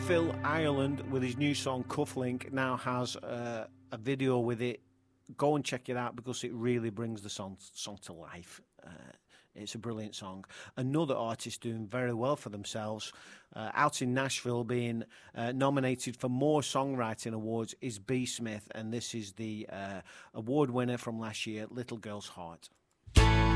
Phil Ireland with his new song Cufflink now has a video with it. Go and check it out because it really brings the song to life. It's a brilliant song. Another artist doing very well for themselves out in Nashville, being nominated for more songwriting awards, is B. Smith, and this is the award winner from last year, Little Girl's Heart.